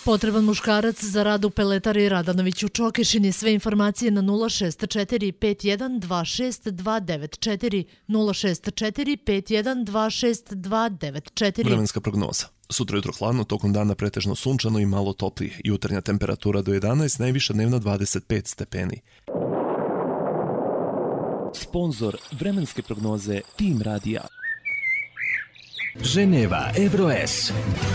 Potreban muškarac za rad u peletari Radanović u Čokešini. Sve informacije na 064 5126 294 064 5126 294. Vremenska prognoza. Sutra jutro hladno, tokom dana pretežno sunčano i malo toplije. Jutarnja temperatura do 11, najviša dnevna 25 stepeni. Sponzor vremenske prognoze Tim Radija. Ženeva Evro S.